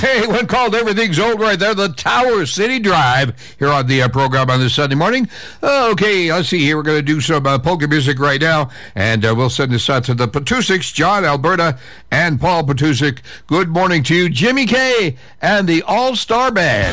Hey, one called Everything's Old right there, the Tower City Drive, here on the program on this Sunday morning. Okay, let's see here. We're going to do some polka music right now, and we'll send this out to the Patusiks, John, Alberta, and Paul Patusik. Good morning to you, Jimmy K, and the All-Star Band.